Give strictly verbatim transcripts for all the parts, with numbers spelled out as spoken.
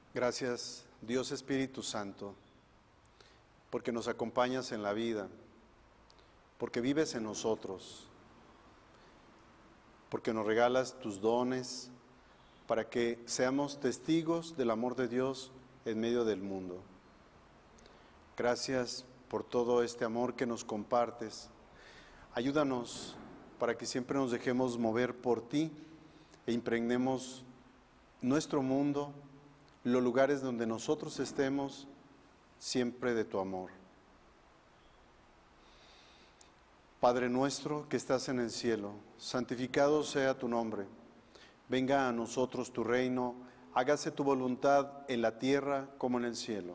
Gracias, Dios Espíritu Santo, porque nos acompañas en la vida, porque vives en nosotros, porque nos regalas tus dones para que seamos testigos del amor de Dios en medio del mundo. Gracias por todo este amor que nos compartes. Ayúdanos para que siempre nos dejemos mover por ti e impregnemos nuestro mundo, los lugares donde nosotros estemos, siempre de tu amor. Padre nuestro que estás en el cielo, santificado sea tu nombre. Venga a nosotros tu reino, hágase tu voluntad en la tierra como en el cielo.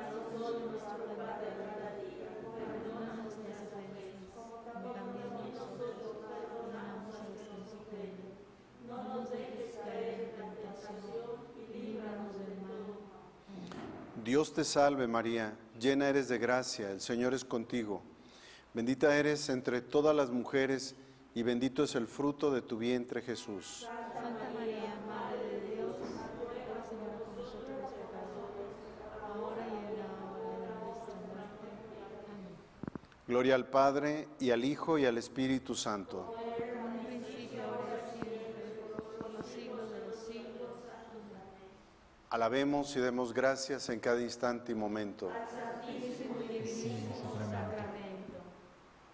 Dios te salve María, llena eres de gracia, el Señor es contigo. Bendita eres entre todas las mujeres y bendito es el fruto de tu vientre Jesús. Santa María, Madre de Dios, ruega, Señora, por nosotros los pecadores, ahora y en la hora de nuestra muerte. Amén. Gloria al Padre, y al Hijo, y al Espíritu Santo. Como en un principio, ahora y siempre, por los siglos de los siglos. Amén. Alabemos y demos gracias en cada instante y momento. Santísimo